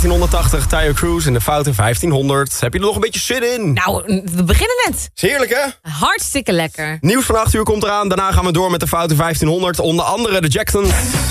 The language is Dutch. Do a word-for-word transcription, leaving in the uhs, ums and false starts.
vijftienhonderdtachtig, Tayo Cruz en de Foute vijftienhonderd. Heb je er nog een beetje zin in? Nou, we beginnen net. Is heerlijk, hè? Hartstikke lekker. Nieuws van acht uur komt eraan. Daarna gaan we door met de Foute vijftienhonderd. Onder andere de Jackson.